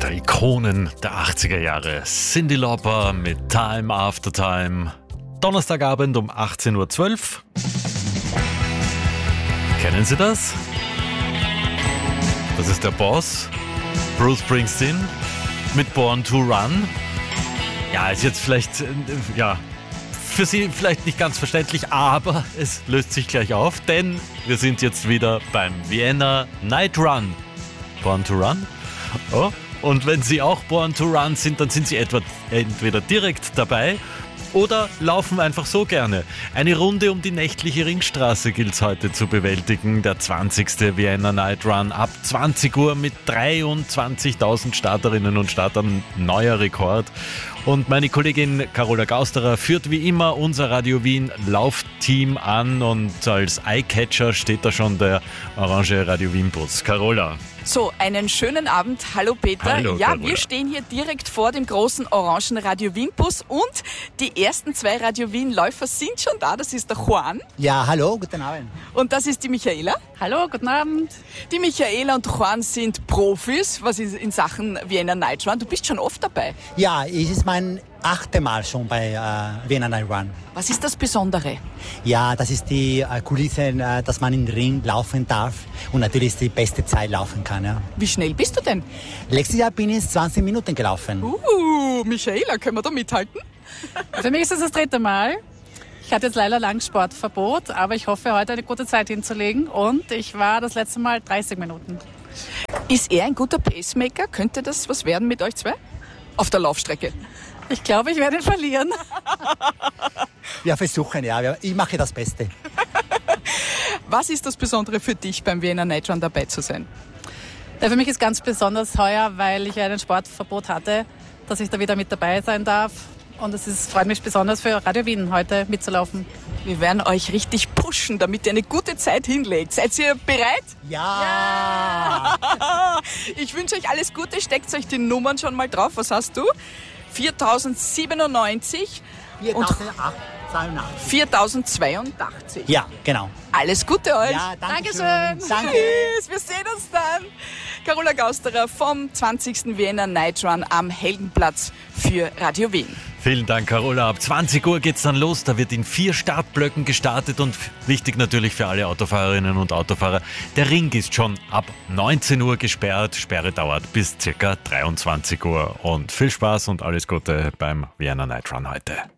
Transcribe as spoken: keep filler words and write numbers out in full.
der Ikonen der achtziger Jahre. Cyndi Lauper mit Time After Time. Donnerstagabend um achtzehn Uhr zwölf. Kennen Sie das? Das ist der Boss, Bruce Springsteen, mit Born to Run. Ja, ist jetzt vielleicht, ja, für Sie vielleicht nicht ganz verständlich, aber es löst sich gleich auf, denn wir sind jetzt wieder beim Vienna Night Run. Born to Run? Oh. Und wenn Sie auch Born to Run sind, dann sind Sie etwa, entweder direkt dabei oder laufen einfach so gerne. Eine Runde um die nächtliche Ringstraße gilt es heute zu bewältigen. Der zwanzigste Vienna Night Run ab zwanzig Uhr mit dreiundzwanzigtausend Starterinnen und Startern. Neuer Rekord. Und meine Kollegin Carola Gausterer führt wie immer unser Radio Wien Laufteam an und als Eyecatcher steht da schon der orange Radio Wien Bus. Carola. So, einen schönen Abend. Hallo Peter. Hallo, ja, Carola. wir stehen hier direkt vor dem großen orangen Radio Wien Bus und die ersten zwei Radio Wien Läufer sind schon da. Das ist der Juan Ja, hallo, guten Abend. und das ist die Michaela. Hallo, guten Abend. Die Michaela und Juan sind Profis, was ist in Sachen Vienna Night Run. Du bist schon oft dabei. Ja, es ist mein achte Mal schon bei äh, Vienna Night Run. Was ist das Besondere? Ja, das ist die äh, Kulisse, äh, dass man in den Ring laufen darf und natürlich ist die beste Zeit laufen kann. Ja. Wie schnell bist du denn? Letztes Jahr bin ich zwanzig Minuten gelaufen. Uh, Michaela, können wir da mithalten? Für mich ist es das dritte Mal. Ich hatte jetzt leider lang Sportverbot, aber ich hoffe, heute eine gute Zeit hinzulegen. Und ich war das letzte Mal dreißig Minuten. Ist er ein guter Pacemaker? Könnte das was werden mit euch zwei? Auf der Laufstrecke. Ich glaube, ich werde ihn verlieren. Wir versuchen, ja, wir- ich mache das Beste. Was ist das Besondere für dich, beim Vienna Night Run dabei zu sein? Ja, für mich ist ganz besonders heuer, weil ich ein Sportverbot hatte, dass ich da wieder mit dabei sein darf. Und es ist, freut mich besonders für Radio Wien heute mitzulaufen. Wir werden euch richtig pushen, damit ihr eine gute Zeit hinlegt. Seid ihr bereit? Ja! Ich wünsche euch alles Gute. Steckt euch die Nummern schon mal drauf. Was hast du? viertausendsiebenundneunzig und viertausendzweihundertachtzig. viertausendzweiundachtzig. Ja, genau. Alles Gute euch. Ja, danke schön. Dankeschön. Danke. Tschüss, wir sehen uns dann. Carola Gausterer vom zwanzigsten Vienna Night Run am Heldenplatz für Radio Wien. Vielen Dank, Carola. Ab zwanzig Uhr geht's dann los. Da wird in vier Startblöcken gestartet und wichtig natürlich für alle Autofahrerinnen und Autofahrer, der Ring ist schon ab neunzehn Uhr gesperrt. Sperre dauert bis circa dreiundzwanzig Uhr. Und viel Spaß und alles Gute beim Vienna Night Run heute.